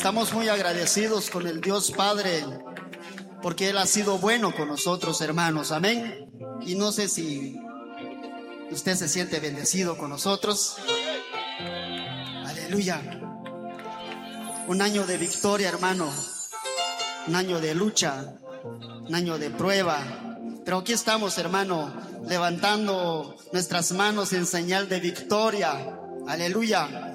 Estamos muy agradecidos con el Dios Padre, porque Él ha sido bueno con nosotros, hermanos. Amén. Y no sé si usted se siente bendecido con nosotros. Aleluya. Un año de victoria, hermano. Un año de lucha. Un año de prueba. Pero aquí estamos, hermano, levantando nuestras manos en señal de victoria. Aleluya.